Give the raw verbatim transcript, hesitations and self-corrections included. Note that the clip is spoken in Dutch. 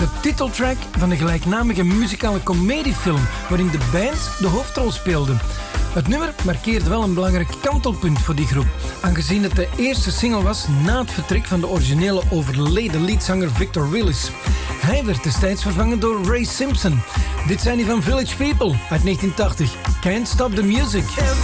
de titeltrack van de gelijknamige muzikale comediefilm waarin de band de hoofdrol speelde. Het nummer markeert wel een belangrijk kantelpunt voor die groep, aangezien het de eerste single was na het vertrek van de originele overleden leadzanger Victor Willis. Hij werd destijds vervangen door Ray Simpson. Dit zijn die van Village People uit negentien tachtig. Can't Stop the Music.